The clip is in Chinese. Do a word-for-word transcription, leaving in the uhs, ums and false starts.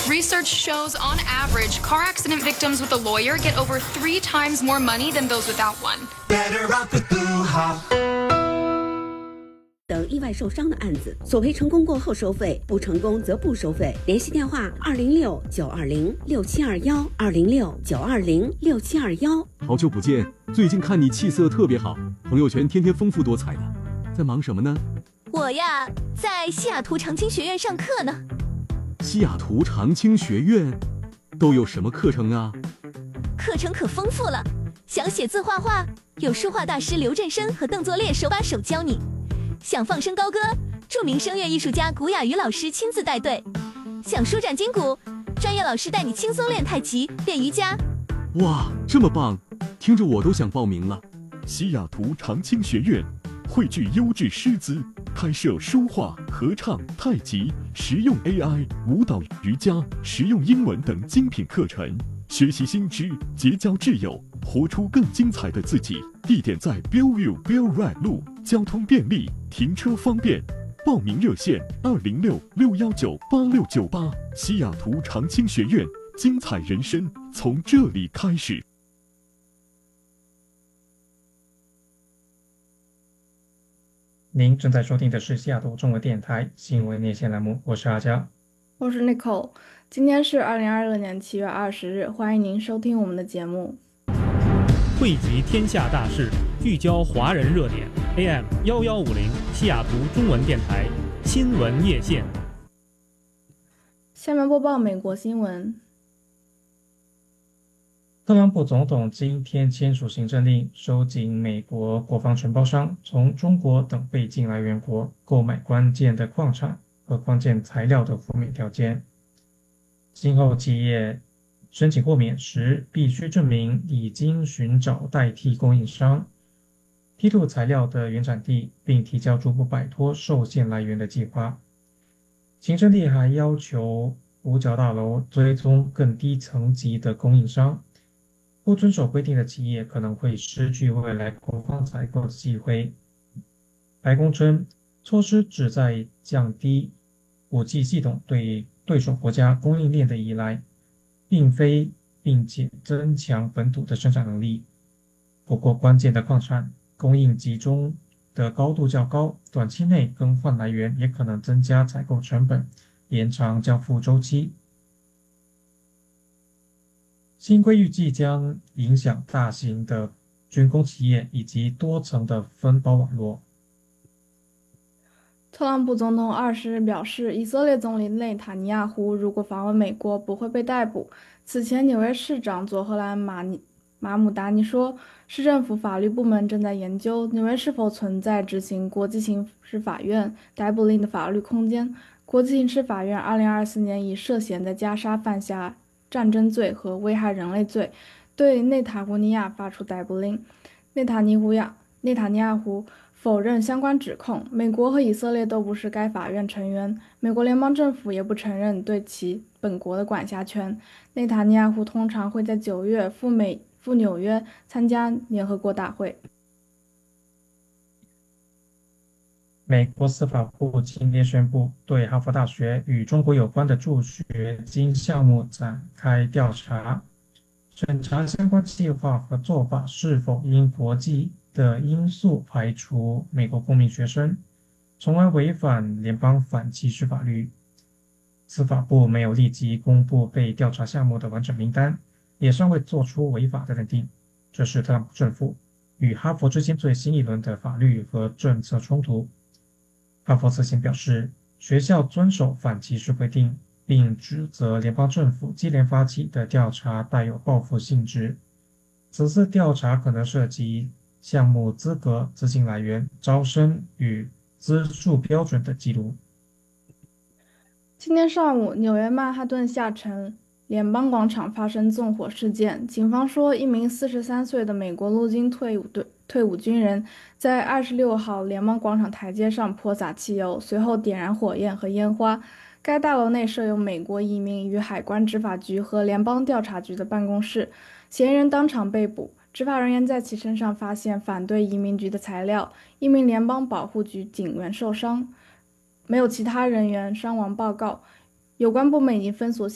Research shows, on average, car accident victims with a lawyer get over three times more money than those without one. Better off with Boo-ha. 等意外受伤的案子，索赔成功过后收费，不成功则不收费。联系电话：二零六九二零六七二幺，二零六九二零六七二幺。 好久不见，最近看你气色特别好，朋友圈天天丰富多彩的，在忙什么呢？ 我呀，在西雅图长青学院上课呢。 西雅图长青学院都有什么课程啊？ 课程可丰富了，想写字画画，有书画大师刘振生和邓作烈手把手教你。想放声高歌，著名声乐艺术家古雅瑜老师亲自带队；想舒展筋骨，专业老师带你轻松练太极、练瑜伽。 哇，这么棒，听着我都想报名了。 西雅图长青学院汇聚优质师资，开设书画、合唱、太极、实用 A I、舞蹈、瑜伽、实用英文等精品课程，学习新知，结交挚友，活出更精彩的自己。地点在 Bellevue Bell Ride 路，交通便利，停车方便。报名热线：二零六六幺九八六九八。西雅图长青学院，精彩人生从这里开始。 您正在收听的是西雅图中文电台新闻连线栏目，我是阿佳， 我是 Nicole。今天是二零二二年七月二十日，欢迎您收听我们的节目。 汇集天下大事，聚焦华人热点。A M 一一五零西雅图中文电台新闻夜线。 下面播报美国新闻。 特朗普总统今天签署行政令，收紧美国国防承包商从中国等被禁来源国购买关键的矿产和关键材料的负面条件。今后企业申请豁免时，必须证明已经寻找代替供应商，批注材料的原产地，并提交逐步摆脱受限来源的计划。行政令还要求五角大楼追踪更低层级的供应商，不遵守规定的企业可能会失去未来国防采购的机会。白宫称，措施旨在降低武器系统对对手国家供应链的依赖，并非并且增强本土的生产能力。不过，关键的矿产供应集中的高度较高，短期内更换来源也可能增加采购成本，延长交付周期。新规预计将影响大型的军工企业以及多层的分包网络。 特朗普总统二十日表示，以色列总理内塔尼亚胡如果访问美国，不会被逮捕。此前，纽约市长佐荷兰马尼马姆达尼说，市政府法律部门正在研究纽约是否存在执行国际刑事法院逮捕令的法律空间。国际刑事法院二零二四年以涉嫌在加沙犯下战争罪和危害人类罪，对内塔尼亚发出逮捕令。内塔尼胡亚内塔尼亚胡否认相关指控。美国和以色列都不是该法院成员，美国联邦政府也不承认对其本国的管辖权。内塔尼亚胡通常会在九月赴美赴纽约参加联合国大会。 美国司法部今天宣布，对哈佛大学与中国有关的助学金项目展开调查，审查相关计划和做法是否因国际的因素排除美国公民学生，从而违反联邦反歧视法律。司法部没有立即公布被调查项目的完整名单，也尚未做出违法的认定。这是特朗普政府与哈佛之间最新一轮的法律和政策冲突。哈佛此前表示，学校遵守反歧视规定，并指责联邦政府接连发起的调查带有报复性质。此次调查可能涉及项目资格、资金来源、招生与资助标准的记录。 今天上午，纽约曼哈顿下城联邦广场发生纵火事件，警方说，一名四十三岁的美国陆军退伍队退伍军人在二十六号联邦广场台阶上泼洒汽油，随后点燃火焰和烟花。该大楼内设有美国移民与海关执法局和联邦调查局的办公室，嫌疑人当场被捕。执法人员在其身上发现反对移民局的材料，一名联邦保护局警员受伤，没有其他人员伤亡报告。有关部门已经封锁